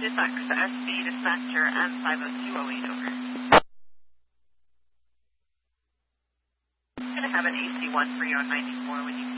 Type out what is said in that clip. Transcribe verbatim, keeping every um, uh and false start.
Dispatch S B dispatcher M five oh two oh eight, over. I'm going to have an A C one for you on ninety-four when you